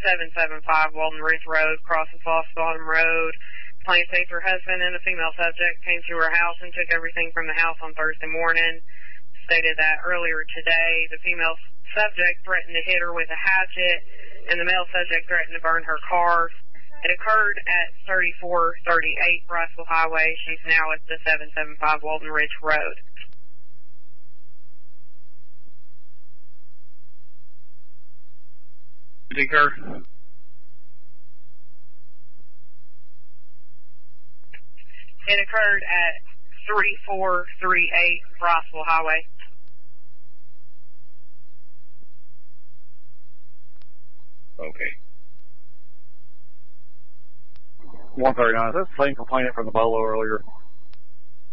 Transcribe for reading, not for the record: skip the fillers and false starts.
775 Walden Ridge Road, crosses Lost Bottom Road. Complaint states her husband and a female subject came to her house and took everything from the house on Thursday morning. Stated that earlier today, the female subject threatened to hit her with a hatchet, and the male subject threatened to burn her car. It occurred at 3438 Briceville Highway. She's now at the 775 Walden Ridge Road. Did it occur? It occurred at 3438 Briceville Highway. Okay. 139. Is that the same complainant from the Bolo earlier?